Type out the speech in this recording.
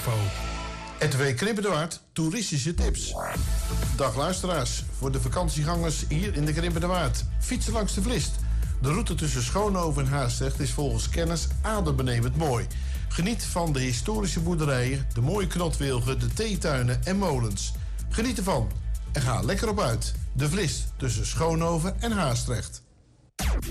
info. RTW Krimpenderwaard, toeristische tips. Dag luisteraars, voor de vakantiegangers hier in de Krimpenderwaard. Fietsen langs de Vlist. De route tussen Schoonhoven en Haastrecht is volgens kennis adembenemend mooi. Geniet van de historische boerderijen, de mooie knotwilgen, de theetuinen en molens. Geniet ervan en ga lekker op uit. De Vlist tussen Schoonhoven en Haastrecht.